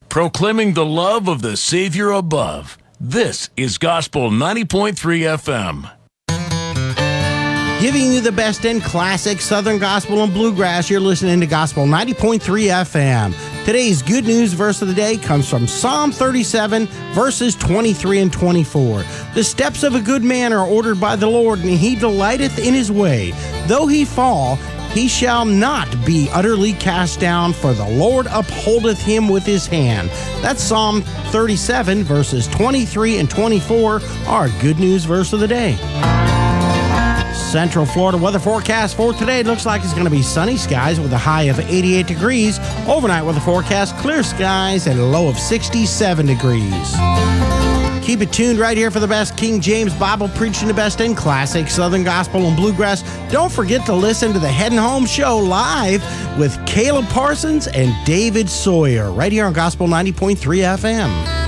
proclaiming the love of the Savior above. This is Gospel 90.3 FM. Giving you the best in classic Southern gospel and bluegrass, you're listening to Gospel 90.3 FM. Today's good news verse of the day comes from Psalm 37, verses 23 and 24. The steps of a good man are ordered by the Lord, and he delighteth in his way. Though he fall, he shall not be utterly cast down, for the Lord upholdeth him with his hand. That's Psalm 37, verses 23 and 24, our good news verse of the day. Central Florida weather forecast for today. It looks like it's going to be sunny skies with a high of 88 degrees. Overnight weather forecast, clear skies and a low of 67 degrees. Keep it tuned right here for the best King James Bible preaching, the best in classic Southern gospel and bluegrass. Don't forget to listen to the Heading Home Show live with Caleb Parsons and David Sawyer right here on Gospel 90.3 FM.